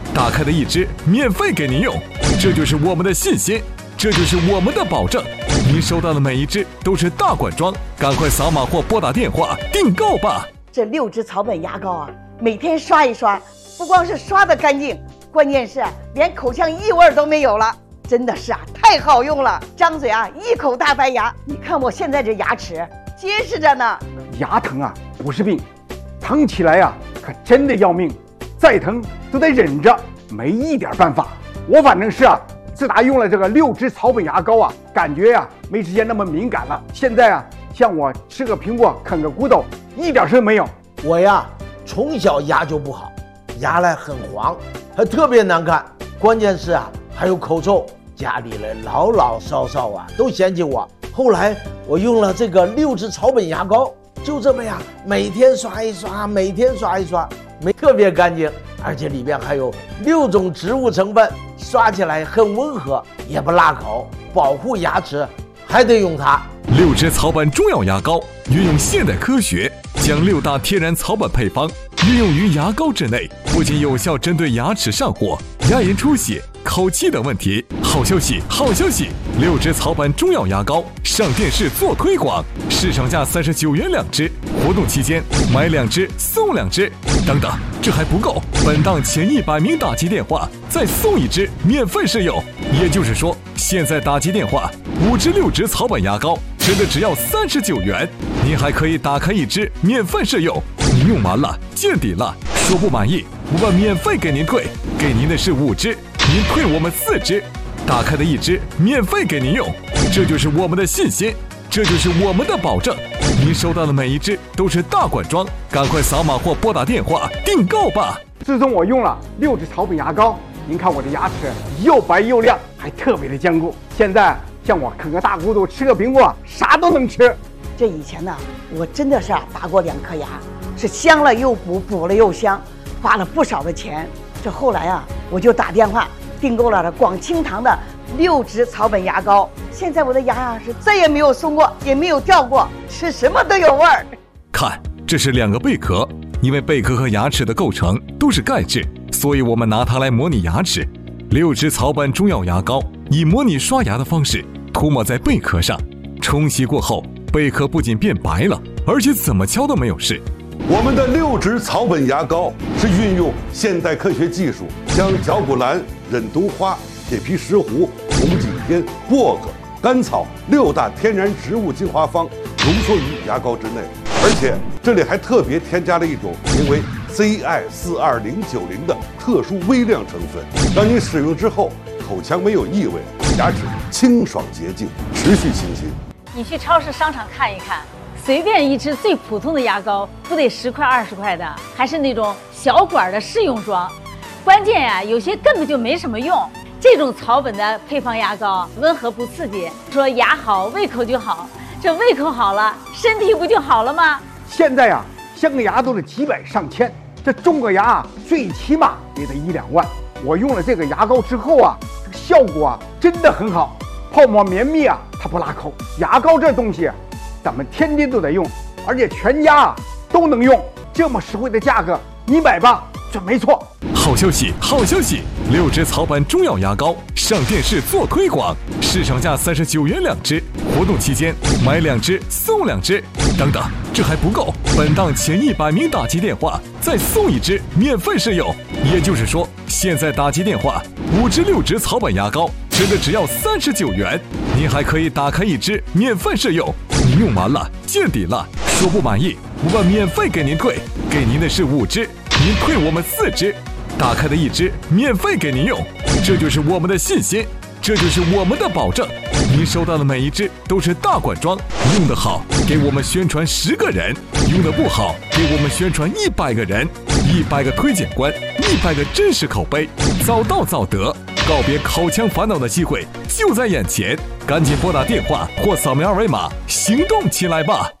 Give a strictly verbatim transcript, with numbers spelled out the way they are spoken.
打开的一支免费给您用，这就是我们的信心，这就是我们的保证。您收到的每一支都是大管装，赶快扫码或拨打电话订购吧。 这六支草本牙膏啊，每天刷一刷，不光是刷得干净，关键是连口腔异味都没有了。真的是啊，太好用了！张嘴啊，一口大白牙。你看我现在这牙齿结实着呢。 牙疼啊，不是病，疼起来啊，可真的要命。再疼都得忍着，没一点办法。我反正是啊，自打用了这个六支草本牙膏啊，感觉呀、啊、没之前那么敏感了。现在啊，像我吃个苹果、啃个骨头，一点事没有。 我呀，从小牙就不好，牙来很黄，还特别难看。关键是啊，还有口臭。家里的老老少少啊都嫌弃我。后来我用了这个六支草本牙膏，就这么样每天刷一刷，每天刷一刷，没特别干净，而且里边还有六种植物成分，刷起来很温和，也不辣口，保护牙齿，还得用它。 六支草本中药牙膏运用现代科学，将六大天然草本配方运用于牙膏之内，不仅有效针对牙齿上火、牙龈出血、口气等问题。好消息，好消息！六支草本中药牙膏上电视做推广，市场价三十九元两支，活动期间买两支送两支。等等，这还不够，本档前一百名打击电话再送一支免费试用。也就是说，现在打击电话五支六支草本牙膏真的只要三十九元，您还可以打开一支免费试用。您用完了见底了，说不满意，我们免费给您退，给您的是五支，您退我们四支。打开的一支免费给您用，这就是我们的信心，这就是我们的保证。您收到的每一支都是大管装，赶快扫码或拨打电话订购吧。 自从我用了六支草本牙膏，您看我的牙齿又白又亮，还特别的坚固。现在像我啃个大骨头、吃个苹果，啥都能吃。 这以前呢，我真的是啊拔过两颗牙，是香了又补，补了又香，花了不少的钱。这后来啊，我就打电话订购了广清堂的六支草本牙膏，现在我的牙啊是再也没有松过，也没有掉过，吃什么都有味儿。 看，这是两个贝壳，因为贝壳和牙齿的构成都是钙质，所以我们拿它来模拟牙齿。六支草本中药牙膏以模拟刷牙的方式涂抹在贝壳上，冲洗过后，贝壳不仅变白了，而且怎么敲都没有事。 我们的六支草本牙膏是运用现代科学技术，将绞股蓝、忍冬花、铁皮石斛、红景天、薄荷、甘草六大天然植物精华方浓缩于牙膏之内，而且这里还特别添加了一种名为 Z I 四二零九零的特殊微量成分，让你使用之后口腔没有异味，牙齿清爽洁净，持续清新。 你去超市、商场看一看，随便一支最普通的牙膏不得十块二十块的，还是那种小管的试用装。关键呀、啊，有些根本就没什么用。这种草本的配方牙膏温和不刺激，说牙好胃口就好，这胃口好了，身体不就好了吗？ 现在呀、啊，镶个牙都是几百上千，这种个牙啊，最起码也得一两万。我用了这个牙膏之后啊，这个效果啊真的很好，泡沫绵密啊，它不拉口。牙膏这东西，咱们天天都得用，而且全家啊都能用，这么实惠的价格，你买吧，准没错。 好消息，好消息！六支草本中药牙膏上电视做推广，市场价三十九元两支，活动期间买两支送两支。等等，这还不够，本档前一百名打击电话再送一支免费试用。也就是说，现在打击电话五支六支草本牙膏真的只要三十九元，您还可以打开一支免费试用。您用完了见底了，说不满意，我们免费给您退，给您的是五支，您退我们四支。打开的一支免费给您用，这就是我们的信心，这就是我们的保证。您收到的每一支都是大管装，用得好给我们宣传十个人，用得不好给我们宣传一百个人，一百个推荐官，一百个真实口碑，早到早得，告别口腔烦恼的机会就在眼前，赶紧拨打电话或扫描二维码行动起来吧。